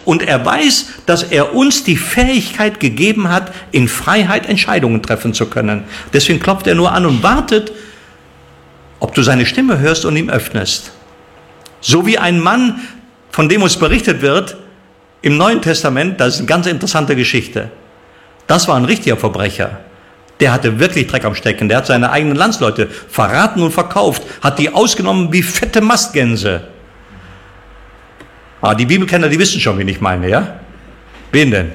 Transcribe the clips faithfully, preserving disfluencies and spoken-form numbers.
und er weiß, dass er uns die Fähigkeit gegeben hat, in Freiheit Entscheidungen treffen zu können. Deswegen klopft er nur an und wartet, ob du seine Stimme hörst und ihm öffnest. So wie ein Mann, von dem uns berichtet wird, im Neuen Testament, das ist eine ganz interessante Geschichte. Das war ein richtiger Verbrecher. Der hatte wirklich Dreck am Stecken. Der hat seine eigenen Landsleute verraten und verkauft, hat die ausgenommen wie fette Mastgänse. Ah, die Bibelkenner, die wissen schon, wen ich meine, ja? Wen denn?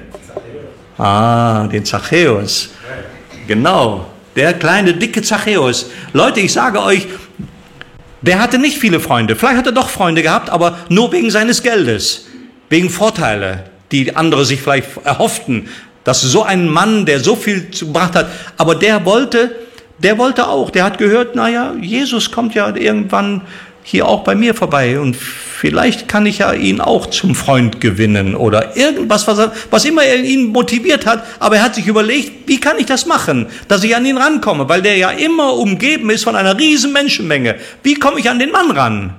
Ah, den Zachäus. Genau, der kleine, dicke Zachäus. Leute, ich sage euch, der hatte nicht viele Freunde. Vielleicht hat er doch Freunde gehabt, aber nur wegen seines Geldes. Wegen Vorteile, die andere sich vielleicht erhofften, dass so ein Mann, der so viel gebracht hat, aber der wollte, der wollte auch, der hat gehört, naja, Jesus kommt ja irgendwann hier auch bei mir vorbei und vielleicht kann ich ja ihn auch zum Freund gewinnen oder irgendwas, was, er, was immer er ihn motiviert hat, aber er hat sich überlegt, wie kann ich das machen, dass ich an ihn rankomme, weil der ja immer umgeben ist von einer riesen Menschenmenge. Wie komme ich an den Mann ran?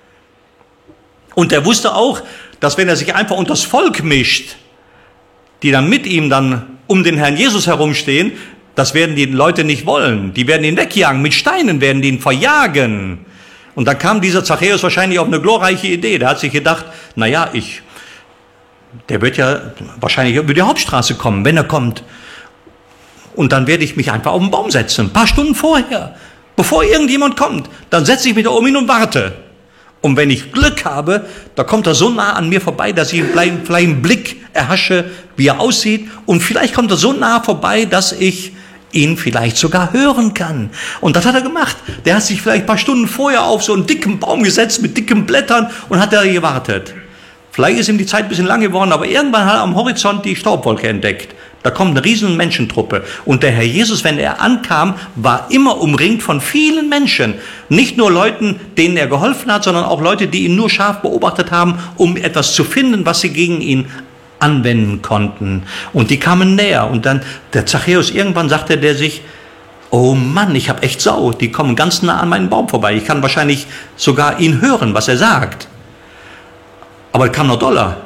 Und er wusste auch, dass wenn er sich einfach unter das Volk mischt, die dann mit ihm dann um den Herrn Jesus herumstehen, das werden die Leute nicht wollen. Die werden ihn wegjagen, mit Steinen werden die ihn verjagen. Und da kam dieser Zachäus wahrscheinlich auf eine glorreiche Idee. Der hat sich gedacht, naja, ich, der wird ja wahrscheinlich über die Hauptstraße kommen, wenn er kommt. Und dann werde ich mich einfach auf den Baum setzen, ein paar Stunden vorher, bevor irgendjemand kommt. Dann setze ich mich da um ihn und warte. Und wenn ich Glück habe, da kommt er so nah an mir vorbei, dass ich vielleicht einen Blick erhasche, wie er aussieht. Und vielleicht kommt er so nah vorbei, dass ich ihn vielleicht sogar hören kann. Und das hat er gemacht. Der hat sich vielleicht ein paar Stunden vorher auf so einen dicken Baum gesetzt mit dicken Blättern und hat da gewartet. Vielleicht ist ihm die Zeit ein bisschen lang geworden, aber irgendwann hat er am Horizont die Staubwolke entdeckt. Da kommt eine riesen Menschentruppe. Und der Herr Jesus, wenn er ankam, war immer umringt von vielen Menschen. Nicht nur Leuten, denen er geholfen hat, sondern auch Leute, die ihn nur scharf beobachtet haben, um etwas zu finden, was sie gegen ihn anwenden konnten. Und die kamen näher. Und dann der Zachäus, irgendwann sagte der sich, oh Mann, ich habe echt Sau. Die kommen ganz nah an meinen Baum vorbei. Ich kann wahrscheinlich sogar ihn hören, was er sagt. Aber es kam noch doller.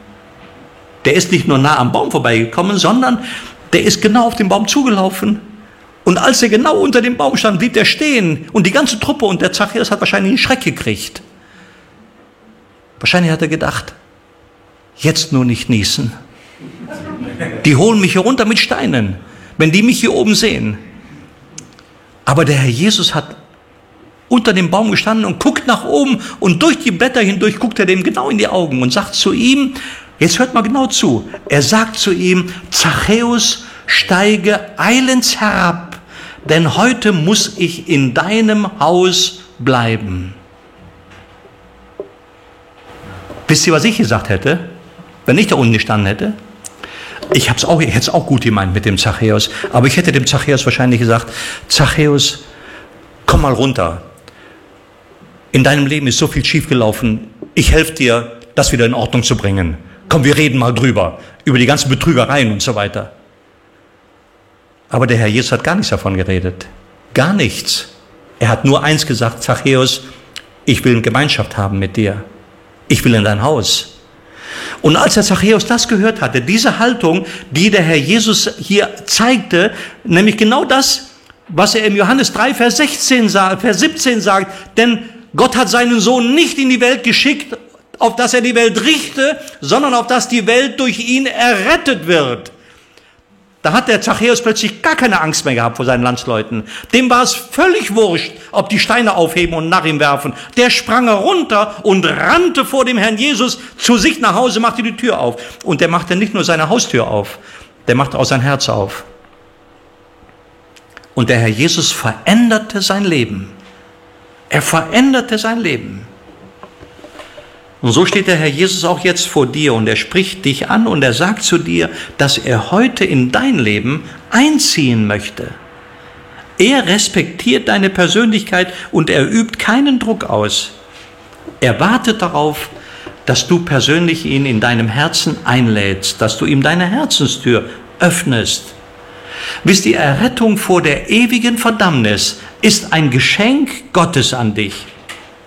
Der ist nicht nur nah am Baum vorbeigekommen, sondern der ist genau auf den Baum zugelaufen. Und als er genau unter dem Baum stand, blieb er stehen. Und die ganze Truppe und der Zachäus hat wahrscheinlich einen Schreck gekriegt. Wahrscheinlich hat er gedacht, jetzt nur nicht niesen. Die holen mich hier runter mit Steinen, wenn die mich hier oben sehen. Aber der Herr Jesus hat unter dem Baum gestanden und guckt nach oben und durch die Blätter hindurch guckt er dem genau in die Augen und sagt zu ihm, jetzt hört mal genau zu, er sagt zu ihm, Zachäus, steige eilends herab, denn heute muss ich in deinem Haus bleiben. Wisst ihr, was ich gesagt hätte, wenn ich da unten gestanden hätte? Ich, hab's auch, ich hätte es auch gut gemeint mit dem Zachäus, aber ich hätte dem Zachäus wahrscheinlich gesagt, Zachäus, komm mal runter. In deinem Leben ist so viel schiefgelaufen, ich helfe dir, das wieder in Ordnung zu bringen. Komm, wir reden mal drüber, über die ganzen Betrügereien und so weiter. Aber der Herr Jesus hat gar nichts davon geredet. Gar nichts. Er hat nur eins gesagt, Zachäus, ich will eine Gemeinschaft haben mit dir. Ich will in dein Haus. Und als der Zachäus das gehört hatte, diese Haltung, die der Herr Jesus hier zeigte, nämlich genau das, was er im Johannes drei, Vers sechzehn, Vers siebzehn sagt, denn Gott hat seinen Sohn nicht in die Welt geschickt, auf dass er die Welt richte, sondern auf dass die Welt durch ihn errettet wird. Da hat der Zachäus plötzlich gar keine Angst mehr gehabt vor seinen Landsleuten. Dem war es völlig wurscht, ob die Steine aufheben und nach ihm werfen. Der sprang runter und rannte vor dem Herrn Jesus zu sich nach Hause, machte die Tür auf. Und der machte nicht nur seine Haustür auf, der machte auch sein Herz auf. Und der Herr Jesus veränderte sein Leben. Er veränderte sein Leben. Und so steht der Herr Jesus auch jetzt vor dir und er spricht dich an und er sagt zu dir, dass er heute in dein Leben einziehen möchte. Er respektiert deine Persönlichkeit und er übt keinen Druck aus. Er wartet darauf, dass du persönlich ihn in deinem Herzen einlädst, dass du ihm deine Herzenstür öffnest. Wisst ihr, Errettung vor der ewigen Verdammnis ist ein Geschenk Gottes an dich.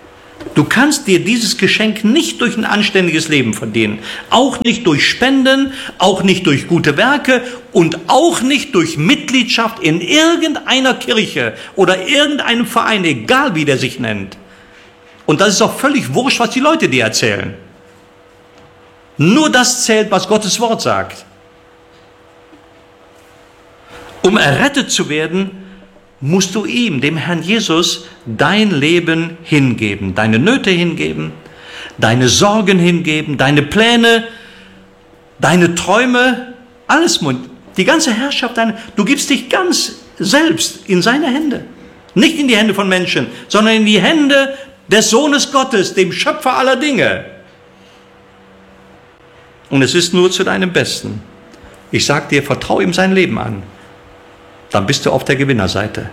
Du kannst dir dieses Geschenk nicht durch ein anständiges Leben verdienen. Auch nicht durch Spenden, auch nicht durch gute Werke und auch nicht durch Mitgliedschaft in irgendeiner Kirche oder irgendeinem Verein, egal wie der sich nennt. Und das ist auch völlig wurscht, was die Leute dir erzählen. Nur das zählt, was Gottes Wort sagt. Um errettet zu werden, musst du ihm, dem Herrn Jesus, dein Leben hingeben, deine Nöte hingeben, deine Sorgen hingeben, deine Pläne, deine Träume, alles, die ganze Herrschaft, deine, du gibst dich ganz selbst in seine Hände. Nicht in die Hände von Menschen, sondern in die Hände des Sohnes Gottes, dem Schöpfer aller Dinge. Und es ist nur zu deinem Besten. Ich sage dir, vertraue ihm sein Leben an. Dann bist du auf der Gewinnerseite.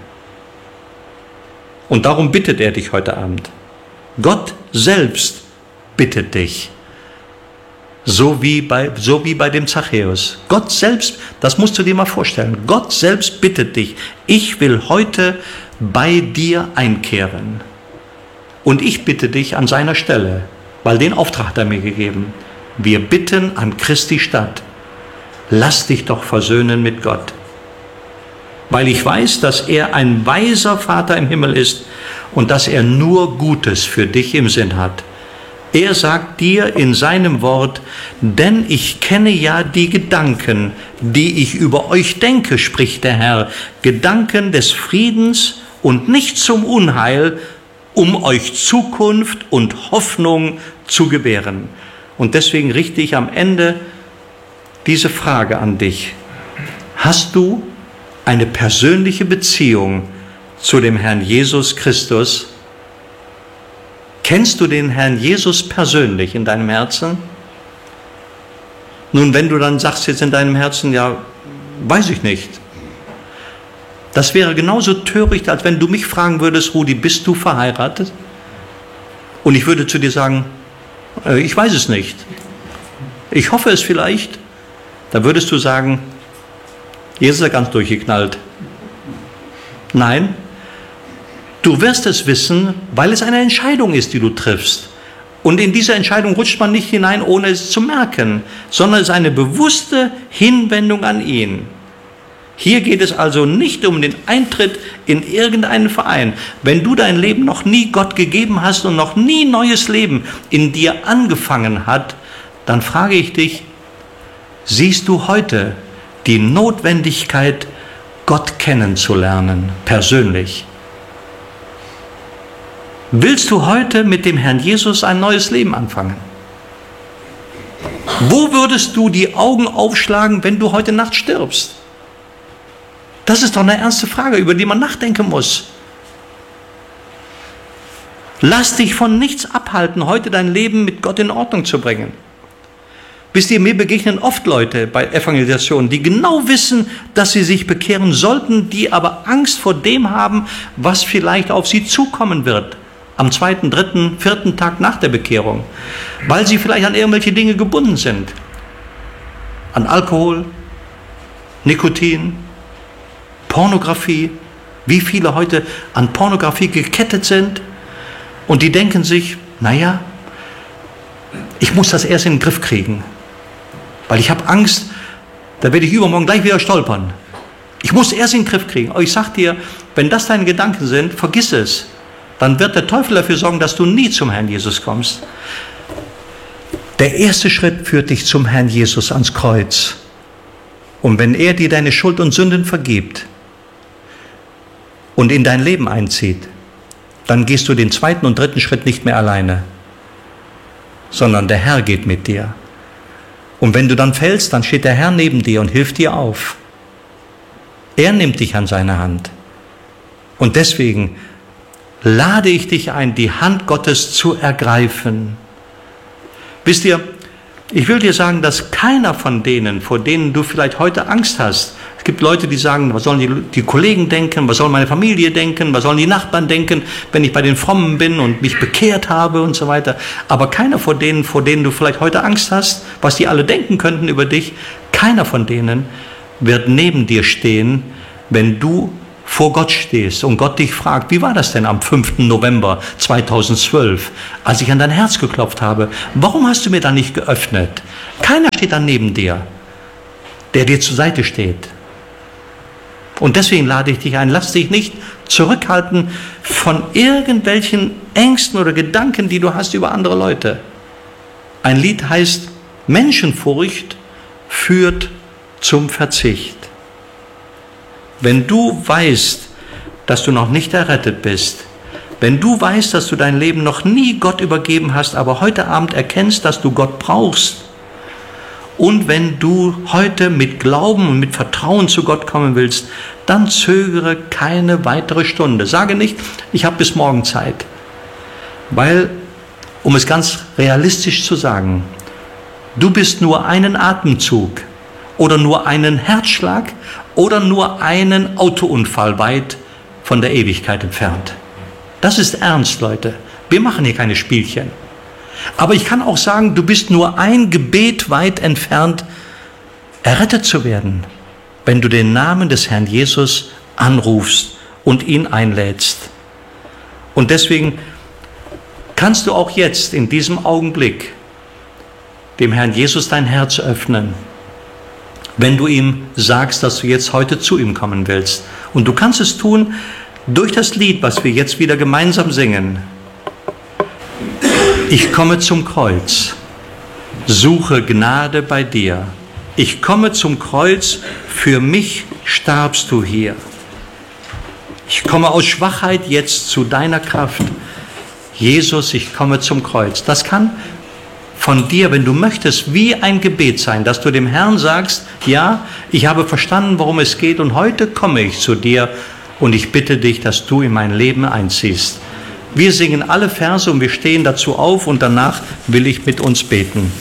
Und darum bittet er dich heute Abend. Gott selbst bittet dich. So wie bei, so wie bei dem Zachäus. Gott selbst, das musst du dir mal vorstellen. Gott selbst bittet dich. Ich will heute bei dir einkehren. Und ich bitte dich an seiner Stelle, weil den Auftrag hat er mir gegeben. Wir bitten an Christi statt. Lass dich doch versöhnen mit Gott. Weil ich weiß, dass er ein weiser Vater im Himmel ist und dass er nur Gutes für dich im Sinn hat. Er sagt dir in seinem Wort, denn ich kenne ja die Gedanken, die ich über euch denke, spricht der Herr, Gedanken des Friedens und nicht zum Unheil, um euch Zukunft und Hoffnung zu gewähren. Und deswegen richte ich am Ende diese Frage an dich. Hast du eine persönliche Beziehung zu dem Herrn Jesus Christus? Kennst du den Herrn Jesus persönlich in deinem Herzen? Nun, wenn du dann sagst jetzt in deinem Herzen, ja, weiß ich nicht. Das wäre genauso töricht, als wenn du mich fragen würdest, Rudi, bist du verheiratet? Und ich würde zu dir sagen, äh, ich weiß es nicht. Ich hoffe es vielleicht. Da würdest du sagen, jetzt ist er ganz durchgeknallt. Nein, du wirst es wissen, weil es eine Entscheidung ist, die du triffst. Und in diese Entscheidung rutscht man nicht hinein, ohne es zu merken, sondern es ist eine bewusste Hinwendung an ihn. Hier geht es also nicht um den Eintritt in irgendeinen Verein. Wenn du dein Leben noch nie Gott gegeben hast und noch nie neues Leben in dir angefangen hat, dann frage ich dich, siehst du heute die Notwendigkeit, Gott kennenzulernen, persönlich? Willst du heute mit dem Herrn Jesus ein neues Leben anfangen? Wo würdest du die Augen aufschlagen, wenn du heute Nacht stirbst? Das ist doch eine ernste Frage, über die man nachdenken muss. Lass dich von nichts abhalten, heute dein Leben mit Gott in Ordnung zu bringen. Wisst ihr, mir begegnen oft Leute bei Evangelisation, die genau wissen, dass sie sich bekehren sollten, die aber Angst vor dem haben, was vielleicht auf sie zukommen wird. Am zweiten, dritten, vierten Tag nach der Bekehrung. Weil sie vielleicht an irgendwelche Dinge gebunden sind. An Alkohol, Nikotin, Pornografie. Wie viele heute an Pornografie gekettet sind. Und die denken sich, naja, ich muss das erst in den Griff kriegen. Weil ich habe Angst, da werde ich übermorgen gleich wieder stolpern. Ich muss erst in den Griff kriegen. Aber ich sage dir, wenn das deine Gedanken sind, vergiss es. Dann wird der Teufel dafür sorgen, dass du nie zum Herrn Jesus kommst. Der erste Schritt führt dich zum Herrn Jesus ans Kreuz. Und wenn er dir deine Schuld und Sünden vergibt und in dein Leben einzieht, dann gehst du den zweiten und dritten Schritt nicht mehr alleine, sondern der Herr geht mit dir. Und wenn du dann fällst, dann steht der Herr neben dir und hilft dir auf. Er nimmt dich an seine Hand. Und deswegen lade ich dich ein, die Hand Gottes zu ergreifen. Wisst ihr, ich will dir sagen, dass keiner von denen, vor denen du vielleicht heute Angst hast, es gibt Leute, die sagen, was sollen die, die Kollegen denken, was soll meine Familie denken, was sollen die Nachbarn denken, wenn ich bei den Frommen bin und mich bekehrt habe und so weiter. Aber keiner von denen, vor denen du vielleicht heute Angst hast, was die alle denken könnten über dich, keiner von denen wird neben dir stehen, wenn du vor Gott stehst und Gott dich fragt, wie war das denn am fünften November zweitausendzwölf, als ich an dein Herz geklopft habe? Warum hast du mir da nicht geöffnet? Keiner steht dann neben dir, der dir zur Seite steht. Und deswegen lade ich dich ein, lass dich nicht zurückhalten von irgendwelchen Ängsten oder Gedanken, die du hast über andere Leute. Ein Lied heißt, Menschenfurcht führt zum Verzicht. Wenn du weißt, dass du noch nicht errettet bist, wenn du weißt, dass du dein Leben noch nie Gott übergeben hast, aber heute Abend erkennst, dass du Gott brauchst, und wenn du heute mit Glauben und mit Vertrauen zu Gott kommen willst, dann zögere keine weitere Stunde. Sage nicht, ich habe bis morgen Zeit. Weil, um es ganz realistisch zu sagen, du bist nur einen Atemzug oder nur einen Herzschlag oder nur einen Autounfall weit von der Ewigkeit entfernt. Das ist ernst, Leute. Wir machen hier keine Spielchen. Aber ich kann auch sagen, du bist nur ein Gebet weit entfernt, errettet zu werden, wenn du den Namen des Herrn Jesus anrufst und ihn einlädst. Und deswegen kannst du auch jetzt in diesem Augenblick dem Herrn Jesus dein Herz öffnen, wenn du ihm sagst, dass du jetzt heute zu ihm kommen willst. Und du kannst es tun durch das Lied, was wir jetzt wieder gemeinsam singen. Ich komme zum Kreuz, suche Gnade bei dir. Ich komme zum Kreuz, für mich starbst du hier. Ich komme aus Schwachheit jetzt zu deiner Kraft. Jesus, ich komme zum Kreuz. Das kann von dir, wenn du möchtest, wie ein Gebet sein, dass du dem Herrn sagst, ja, ich habe verstanden, worum es geht und heute komme ich zu dir und ich bitte dich, dass du in mein Leben einziehst. Wir singen alle Verse und wir stehen dazu auf und danach will ich mit uns beten.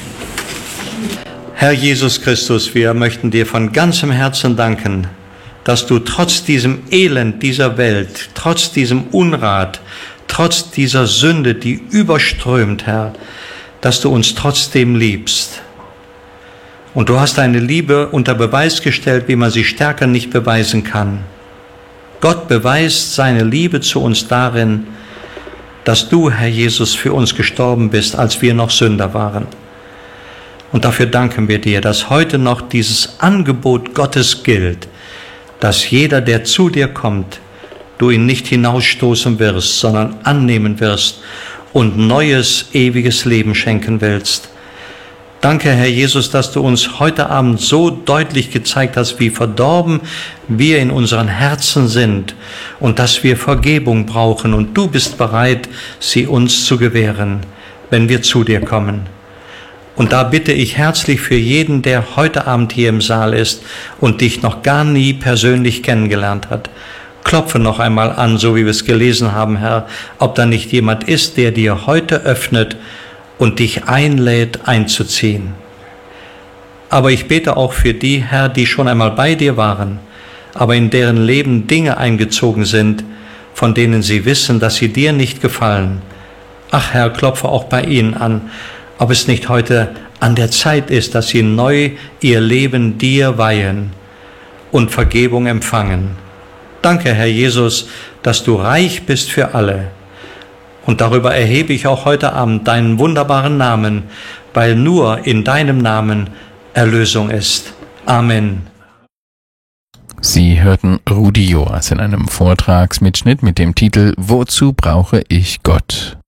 Herr Jesus Christus, wir möchten dir von ganzem Herzen danken, dass du trotz diesem Elend dieser Welt, trotz diesem Unrat, trotz dieser Sünde, die überströmt, Herr, dass du uns trotzdem liebst. Und du hast deine Liebe unter Beweis gestellt, wie man sie stärker nicht beweisen kann. Gott beweist seine Liebe zu uns darin, dass du, Herr Jesus, für uns gestorben bist, als wir noch Sünder waren. Und dafür danken wir dir, dass heute noch dieses Angebot Gottes gilt, dass jeder, der zu dir kommt, du ihn nicht hinausstoßen wirst, sondern annehmen wirst und neues, ewiges Leben schenken willst. Danke, Herr Jesus, dass du uns heute Abend so deutlich gezeigt hast, wie verdorben wir in unseren Herzen sind und dass wir Vergebung brauchen. Und du bist bereit, sie uns zu gewähren, wenn wir zu dir kommen. Und da bitte ich herzlich für jeden, der heute Abend hier im Saal ist und dich noch gar nie persönlich kennengelernt hat, klopfe noch einmal an, so wie wir es gelesen haben, Herr, ob da nicht jemand ist, der dir heute öffnet und dich einlädt, einzuziehen. Aber ich bete auch für die, Herr, die schon einmal bei dir waren, aber in deren Leben Dinge eingezogen sind, von denen sie wissen, dass sie dir nicht gefallen. Ach Herr, klopfe auch bei ihnen an, ob es nicht heute an der Zeit ist, dass sie neu ihr Leben dir weihen und Vergebung empfangen. Danke, Herr Jesus, dass du reich bist für alle. Und darüber erhebe ich auch heute Abend deinen wunderbaren Namen, weil nur in deinem Namen Erlösung ist. Amen. Sie hörten Rudi Joas in einem Vortragsmitschnitt mit dem Titel »Wozu brauche ich Gott?«